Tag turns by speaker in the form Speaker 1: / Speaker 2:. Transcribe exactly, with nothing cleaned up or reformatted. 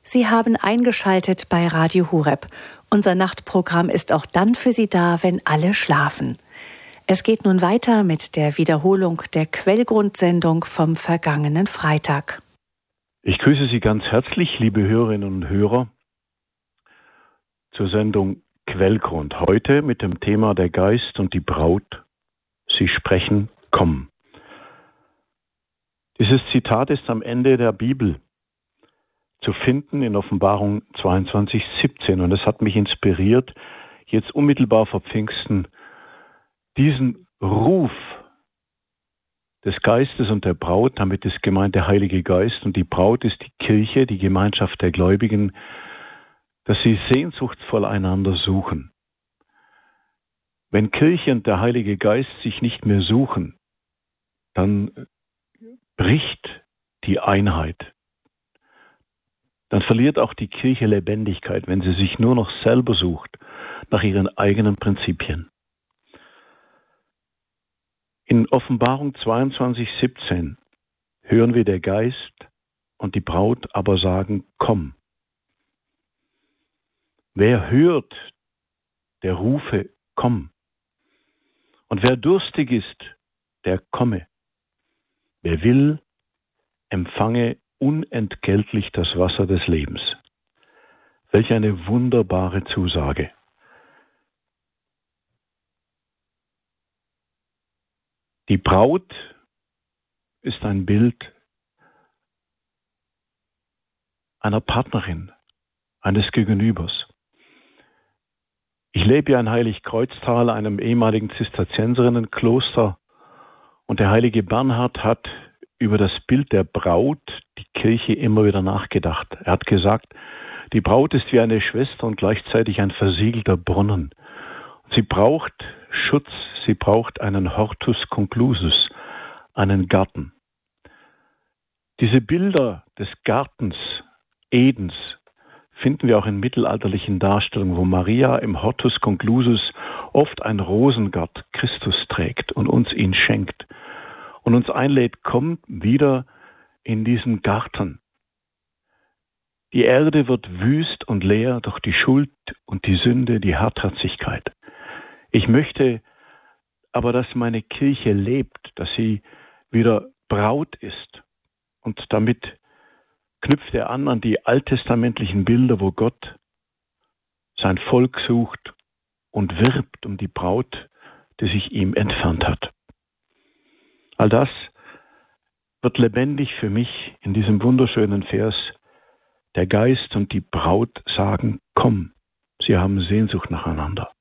Speaker 1: Sie haben eingeschaltet bei Radio Horeb. Unser Nachtprogramm ist auch dann für Sie da, wenn alle schlafen. Es geht nun weiter mit der Wiederholung der Quellgrundsendung vom vergangenen Freitag.
Speaker 2: Ich grüße Sie ganz herzlich, liebe Hörerinnen und Hörer, zur Sendung Quellgrund. Heute mit dem Thema der Geist und die Braut. Sie sprechen, komm. Dieses Zitat ist am Ende der Bibel zu finden in Offenbarung zweiundzwanzig, siebzehn. Und es hat mich inspiriert, jetzt unmittelbar vor Pfingsten diesen Ruf des Geistes und der Braut, damit ist gemeint der Heilige Geist und die Braut ist die Kirche, die Gemeinschaft der Gläubigen, dass sie sehnsuchtsvoll einander suchen. Wenn Kirche und der Heilige Geist sich nicht mehr suchen, dann bricht die Einheit. Dann verliert auch die Kirche Lebendigkeit, wenn sie sich nur noch selber sucht, nach ihren eigenen Prinzipien. In Offenbarung zweiundzwanzig, siebzehn hören wir der Geist und die Braut aber sagen, komm. Wer hört, der rufe, komm. Und wer durstig ist, der komme. Wer will, empfange unentgeltlich das Wasser des Lebens. Welch eine wunderbare Zusage. Die Braut ist ein Bild einer Partnerin, eines Gegenübers. Ich lebe ja in Heiligkreuztal, einem ehemaligen Zisterzienserinnenkloster, und der heilige Bernhard hat über das Bild der Braut, die Kirche, immer wieder nachgedacht. Er hat gesagt, die Braut ist wie eine Schwester und gleichzeitig ein versiegelter Brunnen. Sie braucht Schutz, sie braucht einen Hortus conclusus, einen Garten. Diese Bilder des Gartens, Edens, finden wir auch in mittelalterlichen Darstellungen, wo Maria im Hortus conclusus oft ein Rosengart Christus trägt und uns ihn schenkt und uns einlädt, kommt wieder in diesen Garten. Die Erde wird wüst und leer durch die Schuld und die Sünde, die Hartherzigkeit. Ich möchte aber, dass meine Kirche lebt, dass sie wieder Braut ist. Und damit knüpft er an an die alttestamentlichen Bilder, wo Gott sein Volk sucht und wirbt um die Braut, die sich ihm entfernt hat. All das wird lebendig für mich in diesem wunderschönen Vers. Der Geist und die Braut sagen, komm, sie haben Sehnsucht nacheinander.